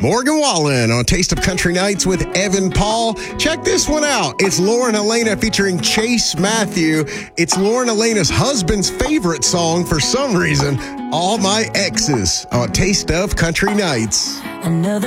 Morgan Wallen on Taste of Country Nights with Evan Paul. Check this one out. It's Lauren Elena featuring Chase Matthew. It's Lauren Elena's husband's favorite song for some reason, All My Exes on Taste of Country Nights. Another